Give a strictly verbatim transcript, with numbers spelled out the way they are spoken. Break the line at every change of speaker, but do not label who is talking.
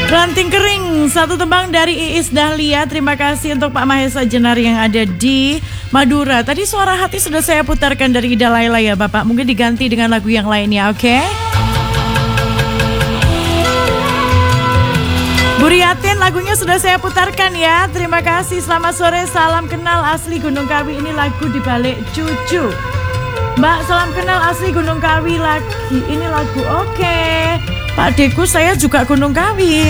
Ranting Kering, satu tembang dari Iis Dahlia. Terima kasih untuk Pak Mahesa Jenari yang ada di Madura. Tadi Suara Hati sudah saya putarkan dari Ida Laila ya Bapak. Mungkin diganti dengan lagu yang lainnya, oke? Okay? Buriatin, lagunya sudah saya putarkan ya. Terima kasih, selamat sore, salam kenal asli Gunung Kawi. Ini lagu dibalik cucu. Mbak, salam kenal asli Gunung Kawi lagi. Ini lagu oke okay. Pak Deku, saya juga Gunung Kawi.